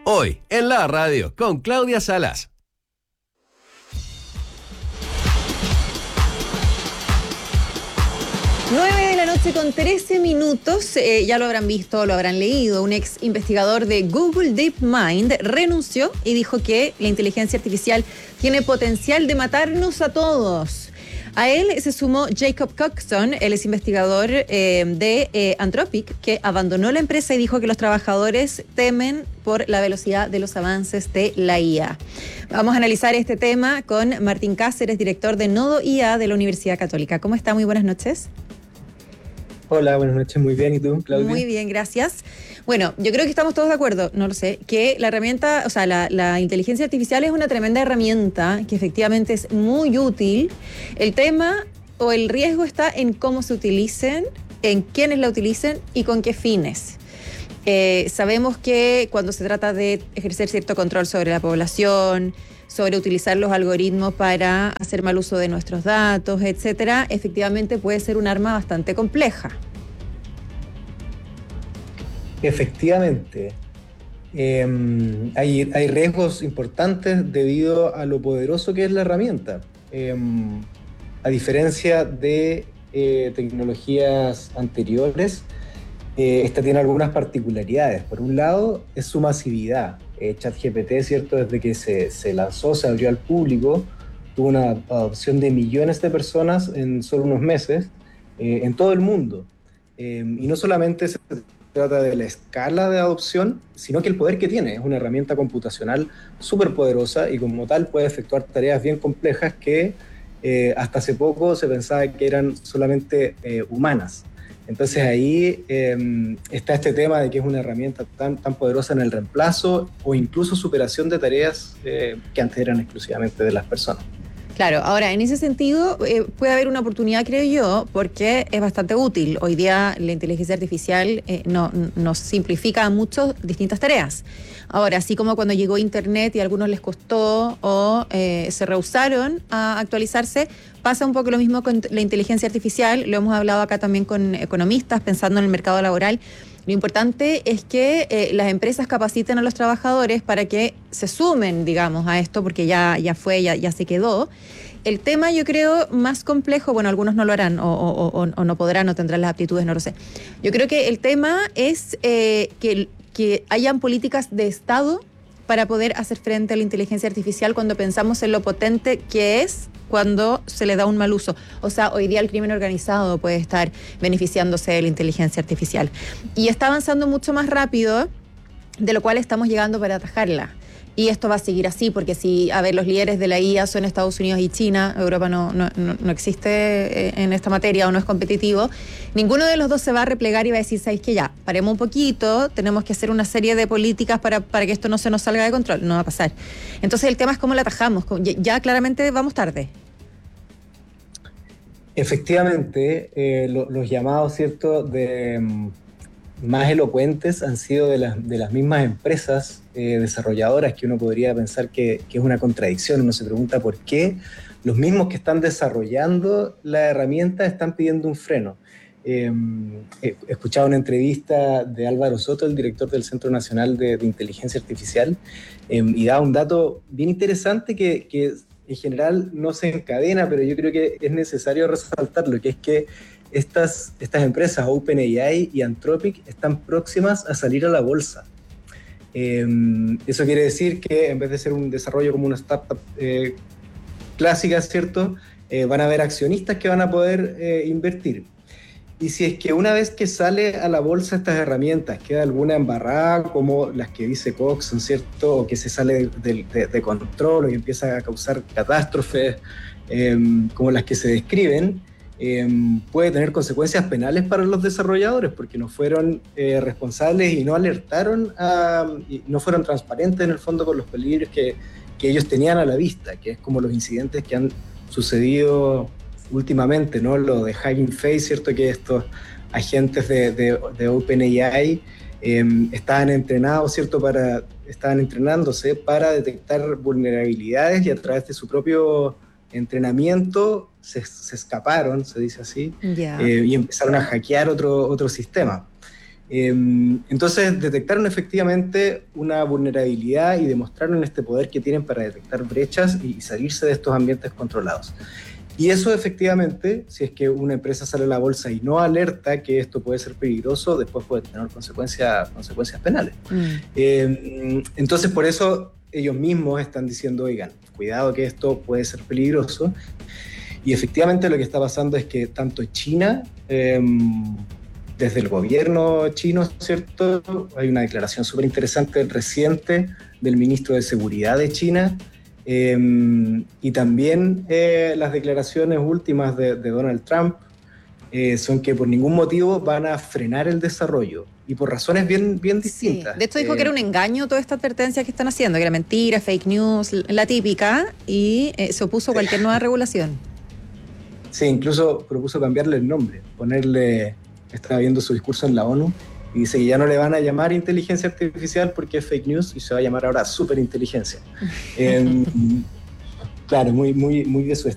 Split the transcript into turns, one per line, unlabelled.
Hoy, en la radio, con Claudia Salas.
Nueve de la noche con 13 minutos, ya lo habrán visto, lo habrán leído, un ex investigador de Google DeepMind renunció y dijo que la inteligencia artificial tiene potencial de matarnos a todos. A él se sumó Jacob Coxon, él es investigador de Anthropic, que abandonó la empresa y dijo que los trabajadores temen por la velocidad de los avances de la IA. Vamos a analizar este tema con Martín Cáceres, director de Nodo IA de la Universidad Católica. ¿Cómo está? Muy buenas noches.
Hola, buenas noches, muy bien. ¿Y tú, Claudia?
Muy bien, gracias. Bueno, yo creo que estamos todos de acuerdo, no lo sé, que la herramienta, o sea, la inteligencia artificial es una tremenda herramienta que efectivamente es muy útil. El tema o el riesgo está en cómo se utilicen, en quiénes la utilicen y con qué fines. Sabemos que cuando se trata de ejercer cierto control sobre la población, sobre utilizar los algoritmos para hacer mal uso de nuestros datos, etcétera, efectivamente puede ser un arma bastante compleja.
Efectivamente, hay riesgos importantes debido a lo poderoso que es la herramienta. A diferencia de tecnologías anteriores, esta tiene algunas particularidades. Por un lado, es su masividad. ChatGPT, ¿cierto? Desde que se lanzó, se abrió al público, tuvo una adopción de millones de personas en solo unos meses, en todo el mundo. Y no solamente se trata de la escala de adopción, sino que el poder que tiene. Es una herramienta computacional súper poderosa y como tal puede efectuar tareas bien complejas que hasta hace poco se pensaba que eran solamente humanas. Entonces ahí está este tema de que es una herramienta tan poderosa en el reemplazo o incluso superación de tareas que antes eran exclusivamente de las personas.
Claro, ahora en ese sentido puede haber una oportunidad, creo yo, porque es bastante útil. Hoy día la inteligencia artificial nos simplifica mucho distintas tareas. Ahora, así como cuando llegó Internet y a algunos les costó o se rehusaron a actualizarse, pasa un poco lo mismo con la inteligencia artificial. Lo hemos hablado acá también con economistas pensando en el mercado laboral. Lo importante es que las empresas capaciten a los trabajadores para que se sumen, digamos, a esto, porque ya se quedó. El tema, yo creo, más complejo, bueno, algunos no lo harán o no podrán o tendrán las aptitudes, no lo sé. Yo creo que el tema es que hayan políticas de Estado para poder hacer frente a la inteligencia artificial cuando pensamos en lo potente que es cuando se le da un mal uso. O sea, hoy día el crimen organizado puede estar beneficiándose de la inteligencia artificial. Y está avanzando mucho más rápido de lo cual estamos llegando para atajarla. Y esto va a seguir así, porque si, los líderes de la IA son Estados Unidos y China, Europa no existe en esta materia o no es competitivo, ninguno de los dos se va a replegar y va a decir, ¿sabéis qué? Ya, paremos un poquito, tenemos que hacer una serie de políticas para que esto no se nos salga de control. No va a pasar. Entonces el tema es cómo la atajamos. Ya claramente vamos tarde.
Efectivamente, los llamados, ¿cierto?, más elocuentes han sido de las mismas empresas desarrolladoras, que uno podría pensar que es una contradicción. Uno se pregunta por qué los mismos que están desarrollando la herramienta están pidiendo un freno. He escuchado una entrevista de Álvaro Soto, el director del Centro Nacional de Inteligencia Artificial, y da un dato bien interesante que en general no se encadena, pero yo creo que es necesario resaltarlo, que es que estas empresas, OpenAI y Anthropic, están próximas a salir a la bolsa. Eso quiere decir que en vez de ser un desarrollo como una startup clásica, ¿cierto?, van a haber accionistas que van a poder invertir. Y si es que una vez que sale a la bolsa estas herramientas queda alguna embarrada, como las que dice Coxon, ¿cierto?, o que se sale de control y empieza a causar catástrofes como las que se describen, puede tener consecuencias penales para los desarrolladores, porque no fueron responsables y no alertaron, y no fueron transparentes en el fondo con los peligros que ellos tenían a la vista, que es como los incidentes que han sucedido últimamente, ¿no? Lo de Hugging Face, ¿cierto?, que estos agentes de OpenAI estaban entrenados, ¿cierto?, estaban entrenándose para detectar vulnerabilidades y a través de su propio entrenamiento se escaparon, se dice así, y empezaron a hackear otro sistema. Entonces detectaron efectivamente una vulnerabilidad y demostraron este poder que tienen para detectar brechas y salirse de estos ambientes controlados. Y eso efectivamente, si es que una empresa sale a la bolsa y no alerta que esto puede ser peligroso, después puede tener consecuencias penales. Entonces por eso ellos mismos están diciendo, oigan, cuidado que esto puede ser peligroso. Y efectivamente lo que está pasando es que tanto China, desde el gobierno chino, ¿cierto? Hay una declaración súper interesante reciente del ministro de Seguridad de China, y también las declaraciones últimas de Donald Trump son que por ningún motivo van a frenar el desarrollo y por razones bien distintas.
Sí. De hecho dijo que era un engaño toda esta advertencia que están haciendo, que era mentira, fake news, la típica, y se opuso a cualquier nueva regulación.
Sí, incluso propuso cambiarle el nombre, estaba viendo su discurso en la ONU, y dice que ya no le van a llamar inteligencia artificial porque es fake news y se va a llamar ahora superinteligencia. Claro, muy de su